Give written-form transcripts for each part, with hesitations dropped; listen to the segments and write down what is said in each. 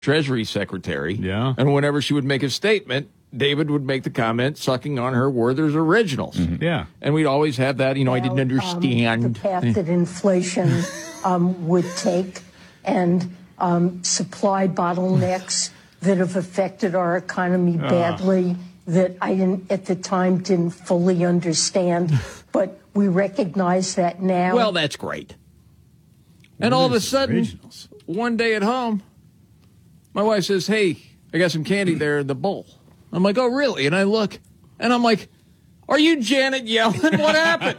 Treasury Secretary. Yeah. And whenever she would make a statement, David would make the comment sucking on her Werther's Originals. Mm-hmm. Yeah. And we'd always have that, I didn't understand. The path that inflation would take and supply bottlenecks that have affected our economy badly that I at the time didn't fully understand. But we recognize that now. Well, that's great. And all of a sudden, one day at home, my wife says, hey, I got some candy there in the bowl. I'm like, oh, really? And I look, and I'm like, are you Janet Yellen? What happened?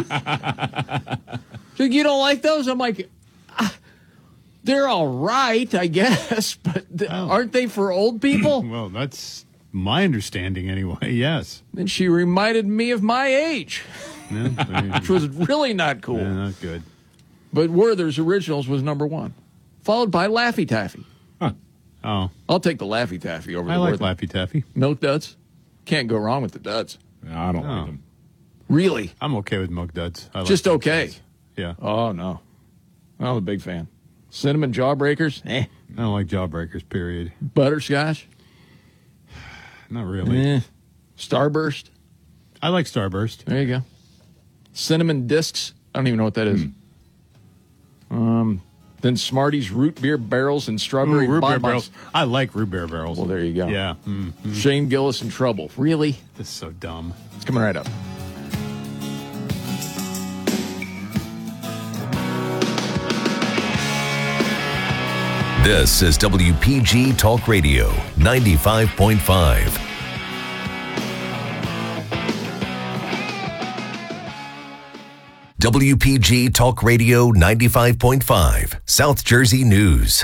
She's like, you don't like those? I'm like, they're all right, I guess, but aren't they for old people? Well, that's my understanding anyway, yes. And she reminded me of my age, Yeah, which was really not cool. Yeah, not good. But Werther's Originals was number one, followed by Laffy Taffy. Huh. Oh. I'll take the Laffy Taffy over the I like Werther. Laffy Taffy. Milk Duds? Can't go wrong with the Duds. No, I don't like them. Really? I'm okay with Milk Duds. I like Just Milk okay? Duds. Yeah. Oh, no. I'm a big fan. Cinnamon Jawbreakers? I don't like Jawbreakers, period. Butterscotch? Not really. Starburst? I like Starburst. There you go. Cinnamon Discs? I don't even know what that is. Then Smarties Root Beer Barrels and Strawberry Root beer Bonbons. barrels. I like root beer barrels. Well, there you go. Yeah. Mm-hmm. Shane Gillis in trouble. Really? This is so dumb. It's coming right up. This is WPG Talk Radio 95.5. WPG Talk Radio 95.5, South Jersey News.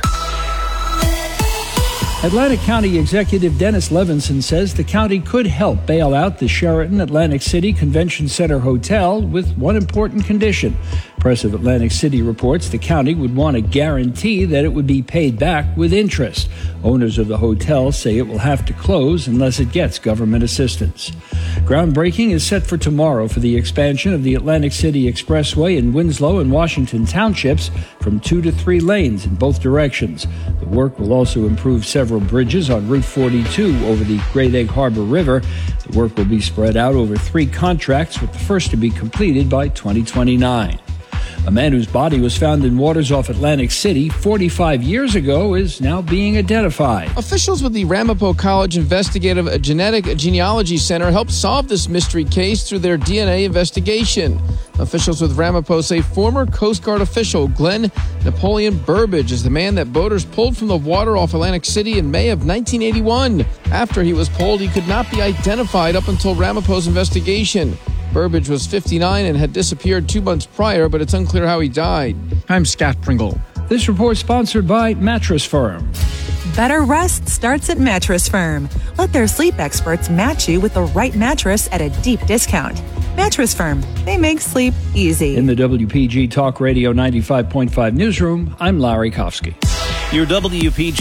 Atlantic County Executive Dennis Levinson says the county could help bail out the Sheraton Atlantic City Convention Center Hotel with one important condition. Press of Atlantic City reports the county would want a guarantee that it would be paid back with interest. Owners of the hotel say it will have to close unless it gets government assistance. Groundbreaking is set for tomorrow for the expansion of the Atlantic City Expressway in Winslow and Washington Townships from 2 to 3 lanes in both directions. The work will also improve several bridges on Route 42 over the Great Egg Harbor River. The work will be spread out over 3 contracts, with the first to be completed by 2029. A man whose body was found in waters off Atlantic City 45 years ago is now being identified. Officials with the Ramapo College Investigative Genetic Genealogy Center helped solve this mystery case through their DNA investigation. Officials with Ramapo say former Coast Guard official Glenn Napoleon Burbage is the man that boaters pulled from the water off Atlantic City in May of 1981. After he was pulled, he could not be identified up until Ramapo's investigation. Burbage was 59 and had disappeared 2 months prior, but it's unclear how he died. I'm Scott Pringle. This report sponsored by Mattress Firm. Better rest starts at Mattress Firm. Let their sleep experts match you with the right mattress at a deep discount. Mattress Firm. They make sleep easy. In the WPG Talk Radio 95.5 newsroom, I'm Larry Kofsky. Your WPG